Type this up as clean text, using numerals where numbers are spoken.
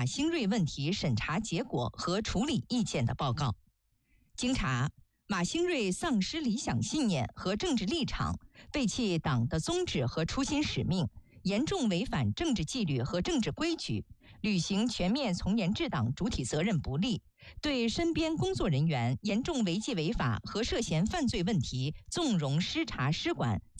马兴瑞问题审查结果和处理意见的报告。经查，马兴瑞丧失理想信念和政治立场，背弃党的宗旨和初心使命，严重违反政治纪律和政治规矩，履行全面从严治党主体责任不力，对身边工作人员严重违纪违法和涉嫌犯罪问题纵容失察失管，